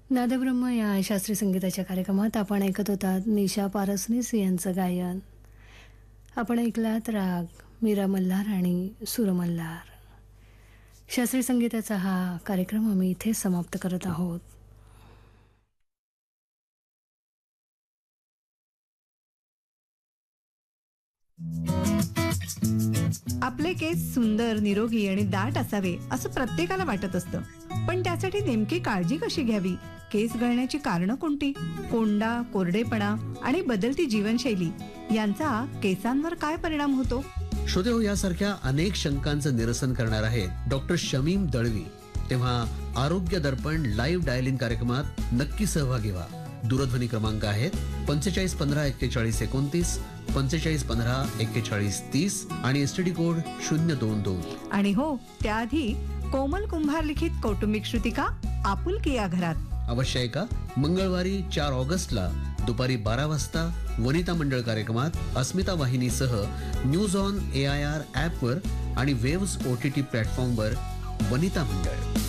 नादब्रह्म या शास्त्रीय संगीताच्या कार्यक्रमात आपण ऐकत होतात निशा पारसनीस यांचं गायन. आपण ऐकलात राग मीरा मल्हार आणि सूर मल्हार. शास्त्रीय संगीताचा हा कार्यक्रम आम्ही इथे समाप्त करत आहोत. आपले केस सुंदर, निरोगी आणि दाट असावे असं प्रत्येकाला वाटत असतं. पण त्यासाठी नेमकी काळजी कशी घ्यावी? केस गळण्याची कारणं कोणती? कोंडा, कोरडेपणा आणि बदलती जीवनशैली यांचा केसांवर काय परिणाम होतो? श्रोते हो, यासारख्या अनेक शंकांचं निरसन करणार आहेत डॉक्टर शमीम दळवी. तेव्हा आरोग्य दर्पण लाईव्ह डायल इन कार्यक्रमात नक्की सहभागी व्हा. दूरध्वनी क्रमांक आहेत 45 15 41 29, 45 15 41 30 आणि एसटीडी कोड 022. आणि हो, त्याआधी कोमल कुंभार लिखित कौटुंबिक श्रुतिका आपुलकी या घरात अवश्य ऐका. मंगळवारी 4 ऑगस्टला दुपारी 12 वाजता वनिता मंडळ कार्यक्रमात अस्मिता वाहिनीसह न्यूज ऑन AIR ॲपवर आणि वेव्स OTT प्लॅटफॉर्मवर वनिता मंडळ.